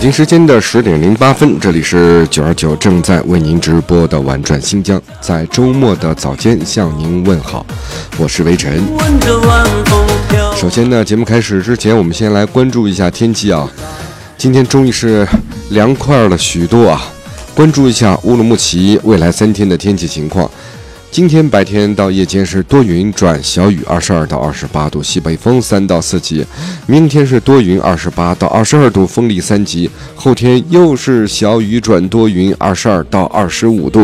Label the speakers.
Speaker 1: 京时间的10点08分，这里是929正在为您直播的玩转新疆，在周末的早间向您问好，我是微尘。首先呢，节目开始之前，我们先来关注一下天气啊。今天终于是凉快了许多啊，关注一下乌鲁木齐未来3天的天气情况。今天白天到夜间是多云转小雨，22到28度，西北风3到4级。明天是多云，28到22度，风力3级。后天又是小雨转多云，22到25度。